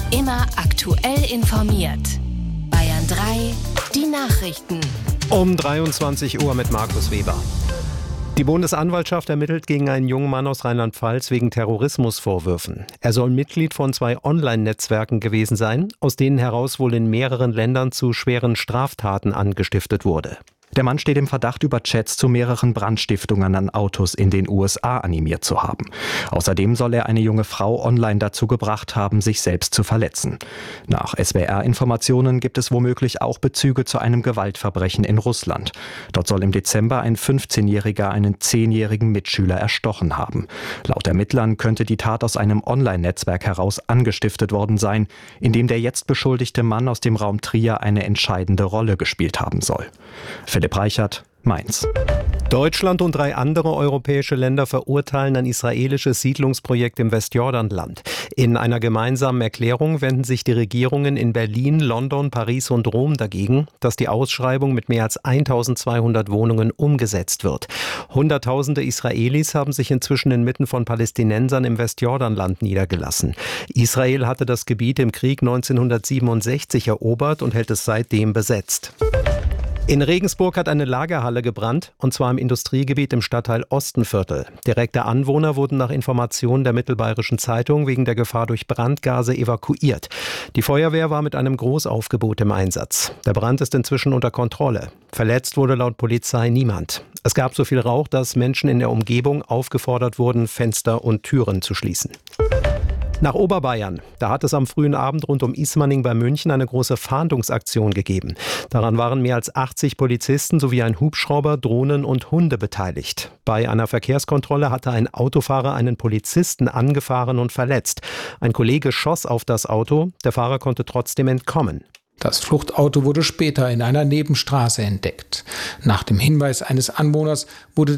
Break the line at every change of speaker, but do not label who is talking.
Immer aktuell informiert. Bayern 3, die Nachrichten.
Um 23 Uhr mit Markus Weber. Die Bundesanwaltschaft ermittelt gegen einen jungen Mann aus Rheinland-Pfalz wegen Terrorismusvorwürfen. Er soll Mitglied von 2 Online-Netzwerken gewesen sein, aus denen heraus wohl in mehreren Ländern zu schweren Straftaten angestiftet wurde.
Der Mann steht im Verdacht, über Chats zu mehreren Brandstiftungen an Autos in den USA animiert zu haben. Außerdem soll er eine junge Frau online dazu gebracht haben, sich selbst zu verletzen. Nach SWR-Informationen gibt es womöglich auch Bezüge zu einem Gewaltverbrechen in Russland. Dort soll im Dezember ein 15-Jähriger einen 10-jährigen Mitschüler erstochen haben. Laut Ermittlern könnte die Tat aus einem Online-Netzwerk heraus angestiftet worden sein, in dem der jetzt beschuldigte Mann aus dem Raum Trier eine entscheidende Rolle gespielt haben soll. Philipp Reichert, Mainz.
Deutschland und 3 andere europäische Länder verurteilen ein israelisches Siedlungsprojekt im Westjordanland. In einer gemeinsamen Erklärung wenden sich die Regierungen in Berlin, London, Paris und Rom dagegen, dass die Ausschreibung mit mehr als 1200 Wohnungen umgesetzt wird. Hunderttausende Israelis haben sich inzwischen inmitten von Palästinensern im Westjordanland niedergelassen. Israel hatte das Gebiet im Krieg 1967 erobert und hält es seitdem besetzt. In Regensburg hat eine Lagerhalle gebrannt, und zwar im Industriegebiet im Stadtteil Ostenviertel. Direkte Anwohner wurden nach Informationen der Mittelbayerischen Zeitung wegen der Gefahr durch Brandgase evakuiert. Die Feuerwehr war mit einem Großaufgebot im Einsatz. Der Brand ist inzwischen unter Kontrolle. Verletzt wurde laut Polizei niemand. Es gab so viel Rauch, dass Menschen in der Umgebung aufgefordert wurden, Fenster und Türen zu schließen. Nach Oberbayern. Da hat es am frühen Abend rund um Ismaning bei München eine große Fahndungsaktion gegeben. Daran waren mehr als 80 Polizisten sowie ein Hubschrauber, Drohnen und Hunde beteiligt. Bei einer Verkehrskontrolle hatte ein Autofahrer einen Polizisten angefahren und verletzt. Ein Kollege schoss auf das Auto, der Fahrer konnte trotzdem entkommen.
Das Fluchtauto wurde später in einer Nebenstraße entdeckt. Nach dem Hinweis eines Anwohners wurde